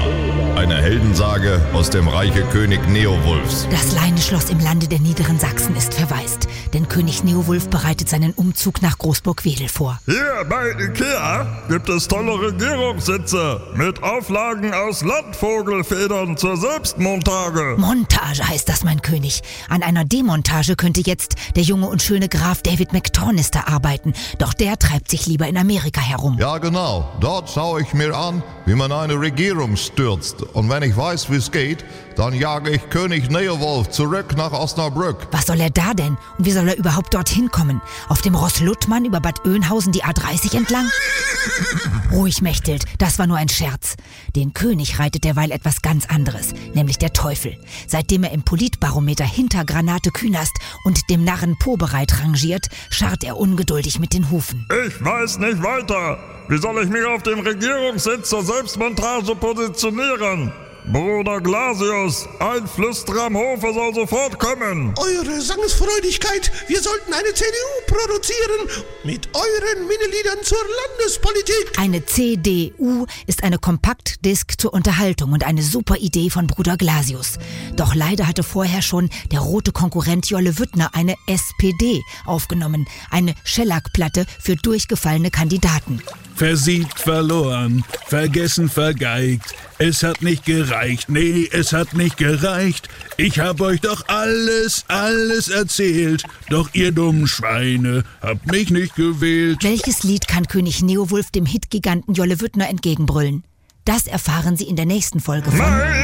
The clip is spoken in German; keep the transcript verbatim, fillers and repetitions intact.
Eine Heldensage aus dem Reiche König Neowulfs. Das Leineschloss im Lande der niederen Sachsen ist verwaist, denn König Neowulf bereitet seinen Umzug nach Großburg-Wedel vor. Hier bei Ikea gibt es tolle Regierungssitze mit Auflagen aus Landvogelfedern zur Selbstmontage. Montage heißt das, mein König. An einer Demontage könnte jetzt der junge und schöne Graf David McTornister arbeiten, doch der treibt sich lieber in Amerika herum. Ja genau, dort schaue ich mir an, wie man eine Regierung stürzt. Und wenn ich weiß, wie es geht, dann jage ich König Neowulf zurück nach Osnabrück. Was soll er da denn? Und wie soll er überhaupt dorthin kommen? Auf dem Ross Luttmann über Bad Oeynhausen die A dreißig entlang? Ruhig, Mechthild, das war nur ein Scherz. Den König reitet derweil etwas ganz anderes, nämlich der Teufel. Seitdem er im Politbarometer hinter Granate Künast und dem Narren Pobereit rangiert, scharrt er ungeduldig mit den Hufen. Ich weiß nicht weiter. Wie soll ich mich auf dem Regierungssitz zur Selbstmontage positionieren? Bruder Glasius, ein Flüsterer am Hofe soll sofort kommen. Eure Sangesfreudigkeit, wir sollten eine C D U produzieren mit euren Minneliedern zur Landespolitik. Eine C D U ist eine Kompaktdisk zur Unterhaltung und eine super Idee von Bruder Glasius. Doch leider hatte vorher schon der rote Konkurrent Jolle Wüttner eine S P D aufgenommen, eine Schellackplatte für durchgefallene Kandidaten. Versiegt, verloren, vergessen, vergeigt. Es hat nicht gereicht, nee, es hat nicht gereicht. Ich hab euch doch alles, alles erzählt. Doch ihr dummen Schweine habt mich nicht gewählt. Welches Lied kann König Neowulf dem Hitgiganten Jolle Wüttner entgegenbrüllen? Das erfahren Sie in der nächsten Folge von...